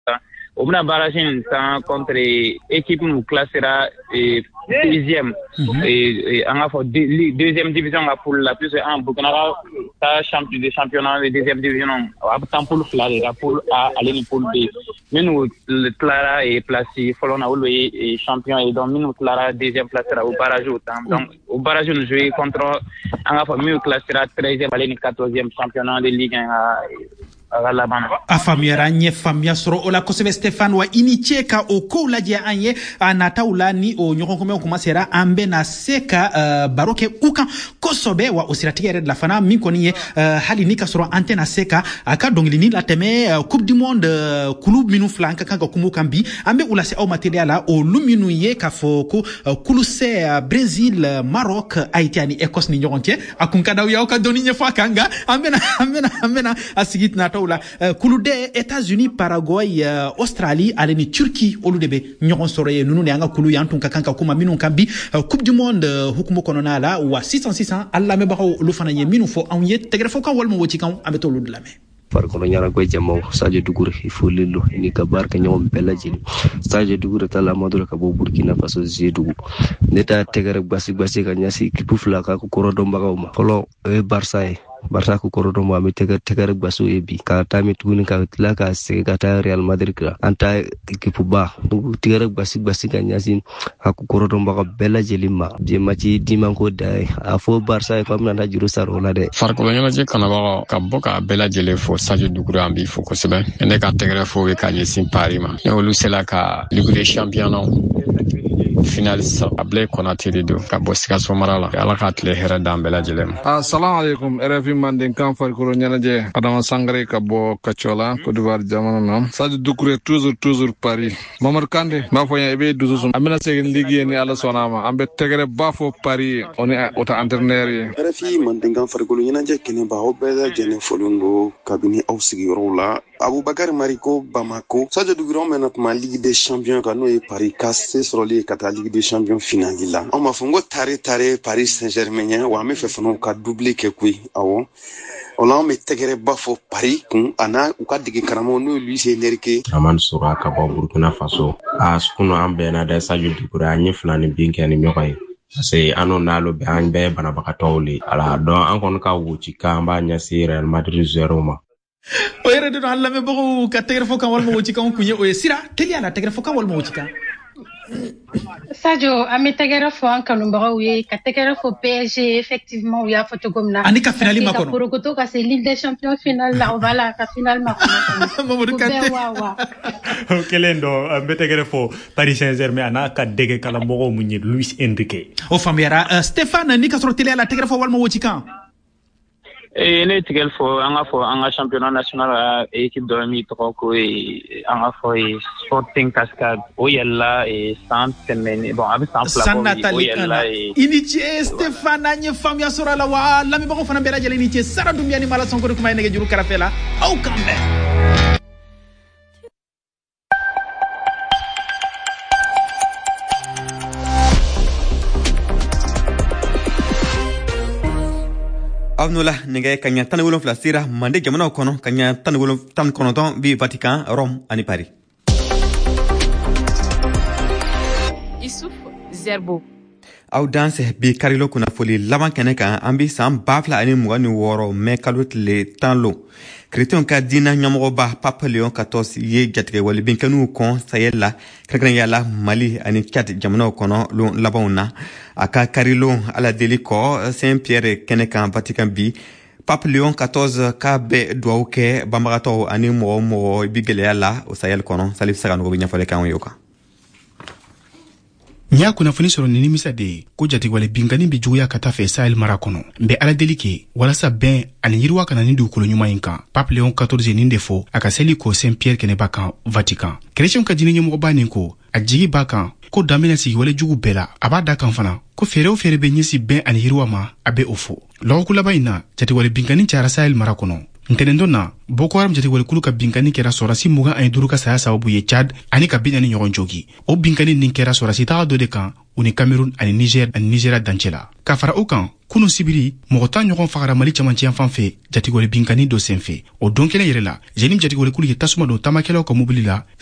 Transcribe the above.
au bɛna barrage in tan contre équipe nous classera deuxième en a fait deuxième division à pour la plus en Burkina ta championnat de deuxième division a tant pour la pour A aller ni pour B mais nous Clara est placé folona ou le champion et donc nous Clara deuxième place au barrage autant donc au barrage nous jouer contre en a fait mieux classera 13e aller ni 14e championnat de Ligue 1 afamia nye famia soro ola kosebe Stefan wa inicheka okola je anye anataula ni o nyokonkome okumasera ambe na seka baroke uka kosobe wa osiratigere de la fana mikoni hali nika soro antena seka aka dongili la teme coupe du monde kulu minu flanka kanga kumukambi ambe ula se au materiala o luminu ye kafoko kuluse Brazil Maroc Haiti ani Écosse ni nyokontie akunkada ya okadoni nyefa kanga amena asigit na kulude États-Unis Paraguay Australie aleni Turquie oludebe nyogon soroye nunu ne anga kulu yantu kanka kuma minu kambi coupe du monde hukumu kononala wa 600 alla me bawo lu fana ye minu fo on ye tegre fo kan walmo woti kan abeto lu de la me farko nyara ko jamo Sadio Doucouré ifulilo ni kabar ka nyom bella jini Sadio Doucouré tala madura ka bo Burkina Faso jedu neta tegere basi ka nyasi kipufla ka ko korodo mbagawma folo Barça ko korodo mo ami tegar basu ebi ka tamit guni ka tilaka se ka ta Real Madrid ka anta equipe ba tegar basi ka nyasin ko korodo mbaga bella jelima je machi dimanko dai afo Barça ko amna juru sarola de farko nyama je kana ba ka boka bella jele fo Sadio Doucouré ambi fo ko sebe ene ka tegar fo we ka yesin parima ne olu sela ka Ligue des Champions finaliste Ablay Konaté do ka bosika somarala ala ka tle hera dambela jelem assalamu alaikum RFI manden kan far ko nyana je adama sangare ka bo kachola Côte d'Ivoire jamana non Sadio Doucouré toujours Paris Mamar Kandé ma fo ebe duzu amina segen ligue ni ala sonama ambe tegere bafo Paris on est auto entraîneur RFI manden kan far ko nyana je kene ba obeda jene folungo kabini ausigi rola Aboubakar Mariko Bamako Sadio Doucouré menat ma Ligue des Champions ka no e Paris casse sur les kata Ligue des Champions finale là on m'a fongo tare Paris Saint-Germain wa me fe fono ka doubler ke kui awo on me tegere bafo Paris kun ana u ka digi karamo no Luis Enrique aman sura ka ba Burkina Faso askuno ambe na da Sadio Doucouré anyi flani binki ani nyokai c'est ano nalo be an be bana bakatoli ala do an kon ka wuci ka amba nya Real Madrid 0 o yere do Allah me bogo ka tegere fo kan walmo wuci kan kunye o sira teli ala tegere fo kan walmo wuci kan Sadio ami tegere fo an kanu mbaga uye ka tegere fo PSG effectivement uya fo togomna ani ka finali makono pour goto ka c'est Ligue des Champions finale là voilà ka finale makono Mamadou Kanté kelendo be tegere fo Paris Saint-Germain ana ka dege kala mbogo munyi Luis Enrique o famera Stéphane ni ka soro tele ala tegere fo walmo wuci kan ne tigel fo anga championnat national équipe de mi troko et anga fo Sporting Cascade o yella et sans semaine bon avec sans plafond o yella et initie Stéphane anye famia sora la wa la mi bako fana bela jele initie sara dumia ni mala sonko kuma nege juru karafela au kambe Avnola nege kanya tanwulon flasira mande jamana kono kanya tanwulon tan konoton bi Vatican Rome ani Paris Issouf Zerbo audience bi karilo kuna foli laban kene kan ambi sam bafla ani mugani woro me kalot le tanlo Chrétien ka dina nyamogo ba Papa Léon 14 ye jatige wali binkanu kon sayella kregren yala Mali ani Tchad jamana kono lo labona aka karilo ala deliko Saint-Pierre kenekan Vatican bi Papa Léon 14 ka be douauke bambarato ani mo bigele yala o sayel kono salif sagano go nyafale kan yoka nya kuna funi soro nini misade ko jati wale bingani bi juya kata fe Sahel marakono be ala delike wala sa ben ani yirwa kana ni dukolo nyuma inka Pape Léon 14 ninde fo akaseli ko Saint-Pierre kene baka Vatican Chrétien ka dini nyumo bani ko ajigi baka ko damina si wale jugu bela abada kan fana ko fere be nyisi ben ani yirwa ma abe ofo lawo kula bayina jati wale bingani cara Sahel marakono Ntenendona Boko Haram jati wale kulu ka binkani kera sorasi muga ay duru ka saya sababu ye Chad ani ka binyani nyogon jogi o binkani nin kera sorasi taga do de kan uni Cameroun ani Niger ani Nigeria dancela ka fara o kan kunu sibiri mɔgɔ tan ɲɔgɔn fagara Mali cɛmancɛ fan fɛ jatigɛwale binkani dɔ senfɛ. O don kelen yɛrɛ la jenim jatigɛwale kulu ye tasuma don tamakɛlaw ka mobili la